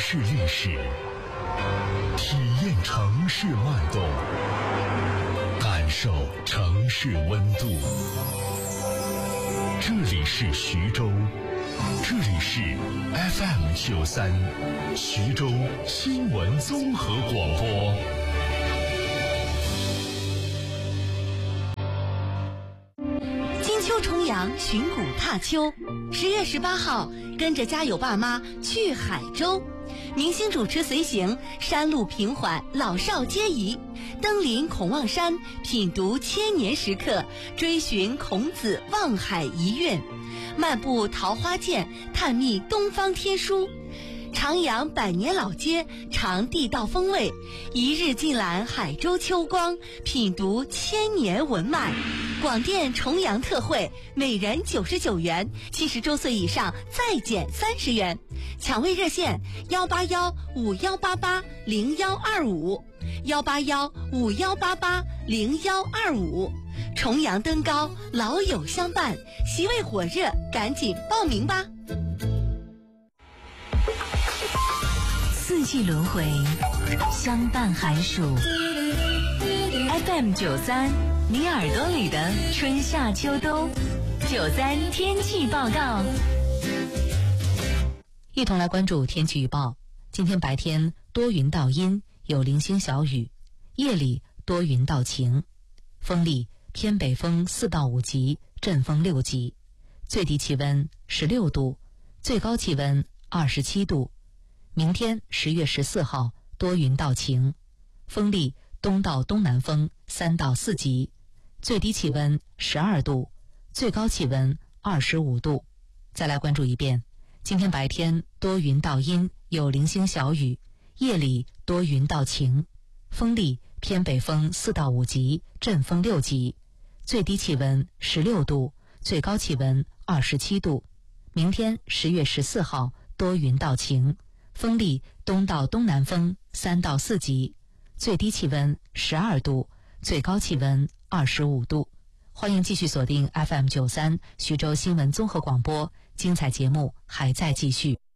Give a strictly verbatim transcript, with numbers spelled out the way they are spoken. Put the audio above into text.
市历史，体验城市脉动，感受城市温度。这里是徐州，这里是 F M 九三，徐州新闻综合广播。 金秋重阳，寻古踏秋。十月十八号，跟着家有爸妈去海州，明星主持随行，山路平缓，老少皆宜。登临孔望山，品读千年石刻，追寻孔子望海遗韵，漫步桃花涧，探秘东方天书。徜徉百年老街，尝地道风味，一日尽览海州秋光，品读千年文脉。广电重阳特惠，每人九十九元，七十周岁以上再减三十元。抢位热线：幺八幺五幺八八零幺二五，幺八幺五幺八八零幺二五。重阳登高，老友相伴，席位火热，赶紧报名吧！ 四季轮回，相伴寒暑。F M 九三，你耳朵里的春夏秋冬。九三天气报告， 一同来关注天气预报。今天白天多云到阴，有零星小雨；夜里多云到晴，风力偏北风四到五级，阵风六级。最低气温十六度，最高气温二十七度。明天十月十四号多云到晴，风力东到东南风三到四级，最低气温十二度，最高气温二十五度。再来关注一遍，今天白天多云到阴，有零星小雨；夜里多云到晴，风力偏北风四到五级，阵风六级，最低气温十六度，最高气温二十七度。明天十月十四号多云到晴，风力东到东南风三到四级，最低气温十二度，最高气温二十五度。欢迎继续锁定 F M 九三徐州新闻综合广播，精彩节目还在继续。